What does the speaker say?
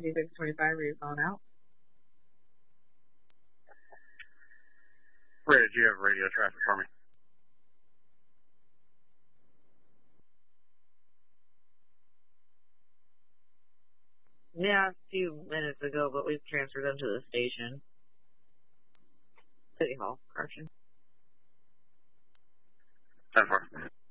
5625, are you calling out? Red, you have radio traffic for me? Yeah, a few minutes ago, but we've transferred them to the station. City Hall, correction. 10-4.